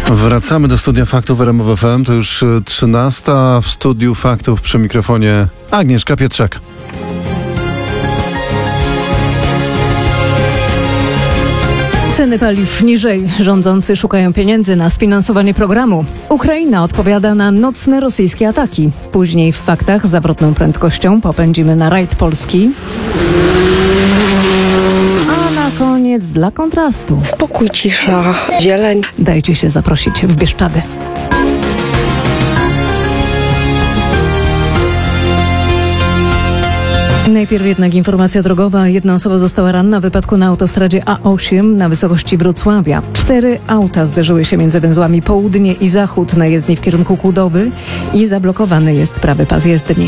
Wracamy do studia faktów RMF FM. To już 13. W studiu faktów przy mikrofonie Agnieszka Pietrzak. Ceny paliw niżej. Rządzący szukają pieniędzy na sfinansowanie programu. Ukraina odpowiada na nocne rosyjskie ataki. Później w faktach zawrotną prędkością popędzimy na rajd Polski. A na koniec dla kontrastu. Spokój, cisza, zieleń. Dajcie się zaprosić w Bieszczady. Najpierw jednak informacja drogowa. Jedna osoba została ranna w wypadku na autostradzie A8 na wysokości Wrocławia. 4 auta zderzyły się między węzłami południe i zachód na jezdni w kierunku Kudowy i zablokowany jest prawy pas jezdni.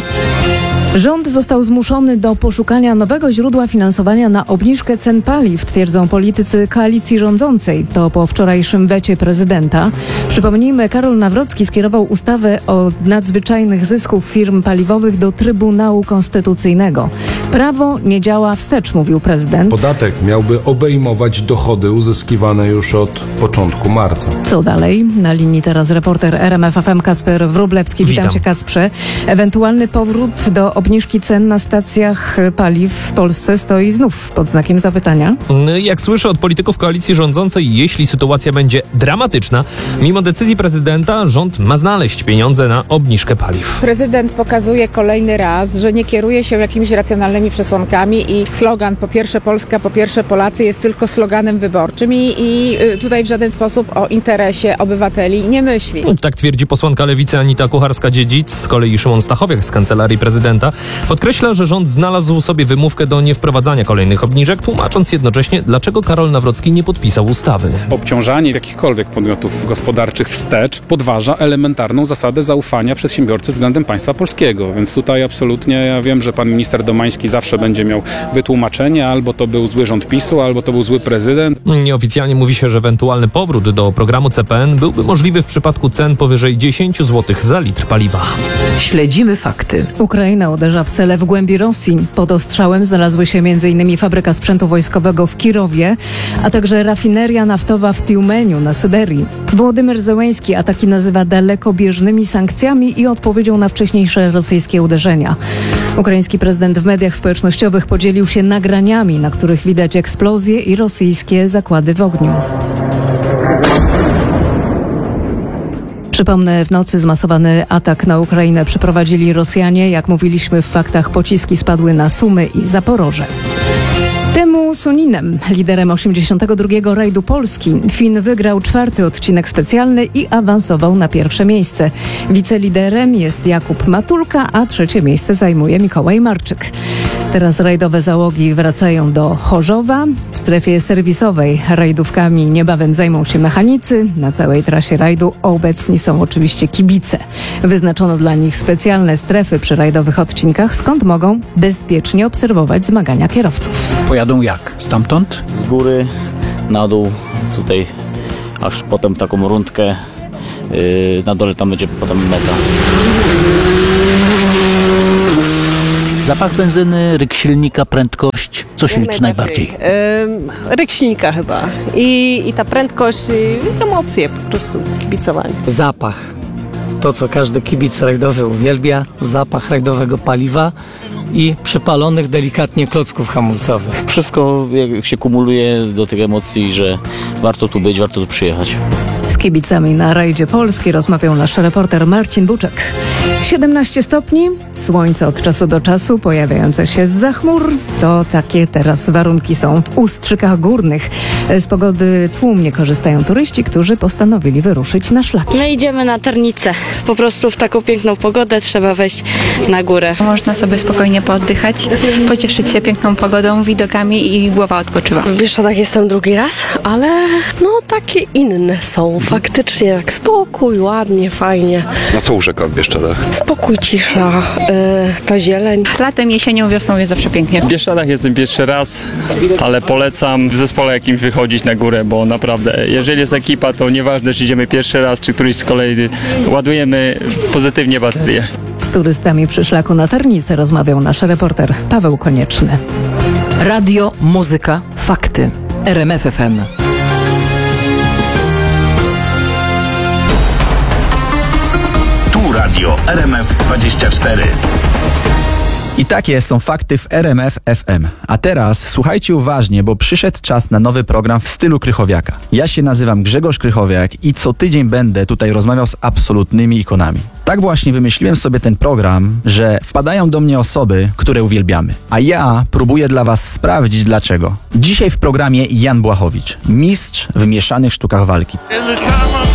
Rząd został zmuszony do poszukania nowego źródła finansowania na obniżkę cen paliw, twierdzą politycy koalicji rządzącej. To po wczorajszym wecie prezydenta. Przypomnijmy, Karol Nawrocki skierował ustawę o nadzwyczajnych zysków firm paliwowych do Trybunału Konstytucyjnego. Prawo nie działa wstecz, mówił prezydent. Podatek miałby obejmować dochody uzyskiwane już od początku marca. Co dalej? Na linii teraz reporter RMF FM Kacper Wróblewski. Witam cię, Kacprze. Ewentualny powrót do obniżki cen na stacjach paliw w Polsce stoi znów pod znakiem zapytania. Jak słyszę od polityków koalicji rządzącej, jeśli sytuacja będzie dramatyczna, mimo decyzji prezydenta, rząd ma znaleźć pieniądze na obniżkę paliw. Prezydent pokazuje kolejny raz, że nie kieruje się jakimiś racjonalnymi przesłankami i slogan po pierwsze Polska, po pierwsze Polacy jest tylko sloganem wyborczym i tutaj w żaden sposób o interesie obywateli nie myśli. Tak twierdzi posłanka Lewicy Anita Kucharska-Dziedzic. Z kolei Szymon Stachowiak z Kancelarii Prezydenta podkreśla, że rząd znalazł sobie wymówkę do niewprowadzania kolejnych obniżek, tłumacząc jednocześnie, dlaczego Karol Nawrocki nie podpisał ustawy. Obciążanie jakichkolwiek podmiotów gospodarczych wstecz podważa elementarną zasadę zaufania przedsiębiorcy względem państwa polskiego. Więc tutaj absolutnie ja wiem, że pan minister Domański zawsze będzie miał wytłumaczenie, albo to był zły rząd PiS-u, albo to był zły prezydent. Nieoficjalnie mówi się, że ewentualny powrót do programu CPN byłby możliwy w przypadku cen powyżej 10 zł za litr paliwa. Śledzimy fakty. Ukraina uderza w cele w głębi Rosji. Pod ostrzałem znalazły się m.in. fabryka sprzętu wojskowego w Kirowie, a także rafineria naftowa w Tiumeniu na Syberii. Wołodymyr Zełenski ataki nazywa dalekobieżnymi sankcjami i odpowiedzią na wcześniejsze rosyjskie uderzenia. Ukraiński prezydent w mediach społecznościowych podzielił się nagraniami, na których widać eksplozje i rosyjskie zakłady w ogniu. Przypomnę, w nocy zmasowany atak na Ukrainę przeprowadzili Rosjanie. Jak mówiliśmy w faktach, pociski spadły na Sumy i Zaporoże. Temu Suninem, liderem 82. rajdu Polski, Fin wygrał 4. odcinek specjalny i awansował na pierwsze miejsce. Wiceliderem jest Jakub Matulka, a 3. miejsce zajmuje Mikołaj Marczyk. Teraz rajdowe załogi wracają do Chorzowa. W strefie serwisowej rajdówkami niebawem zajmą się mechanicy. Na całej trasie rajdu obecni są oczywiście kibice. Wyznaczono dla nich specjalne strefy przy rajdowych odcinkach, skąd mogą bezpiecznie obserwować zmagania kierowców. Pojadą jak? Stamtąd? Z góry, na dół, tutaj, aż potem taką rundkę, na dole tam będzie potem meta. Zapach benzyny, ryk silnika, prędkość, co się liczy najbardziej? Ryk silnika chyba. I ta prędkość, i emocje po prostu, kibicowanie. Zapach. To, co każdy kibic rajdowy uwielbia. Zapach rajdowego paliwa i przypalonych delikatnie klocków hamulcowych. Wszystko jak się kumuluje do tych emocji, że warto tu być, warto tu przyjechać. Z kibicami na rajdzie Polski rozmawiał nasz reporter Marcin Buczek. 17 stopni, słońce od czasu do czasu pojawiające się zza chmur. To takie teraz warunki są w Ustrzykach Górnych. Z pogody tłumnie korzystają turyści, którzy postanowili wyruszyć na szlaki. My idziemy na Ternicę. Po prostu w taką piękną pogodę trzeba wejść na górę. Można sobie spokojnie pooddychać, pocieszyć się piękną pogodą, widokami i głowa odpoczywa. W Bieszczadach jestem drugi raz, ale takie inne są. Faktycznie tak spokój, ładnie, fajnie. Na co urzeka w Bieszczadach? Spokój, cisza, ta zieleń. Latem, jesienią, wiosną jest zawsze pięknie. W Bieszczadach jestem pierwszy raz, ale polecam w zespole jakimś wychodzić na górę, bo naprawdę, jeżeli jest ekipa, to nieważne, czy idziemy pierwszy raz, czy któryś z kolei, ładujemy pozytywnie baterię. Z turystami przy szlaku na Ternicę rozmawiał nasz reporter Paweł Konieczny. Radio, muzyka, fakty. RMF FM. Radio RMF24. I takie są fakty w RMF FM. A teraz słuchajcie uważnie, bo przyszedł czas na nowy program w stylu Krychowiaka. Ja się nazywam Grzegorz Krychowiak i co tydzień będę tutaj rozmawiał z absolutnymi ikonami. Tak właśnie wymyśliłem sobie ten program, że wpadają do mnie osoby, które uwielbiamy. A ja próbuję dla was sprawdzić dlaczego. Dzisiaj w programie Jan Błachowicz, mistrz w mieszanych sztukach walki.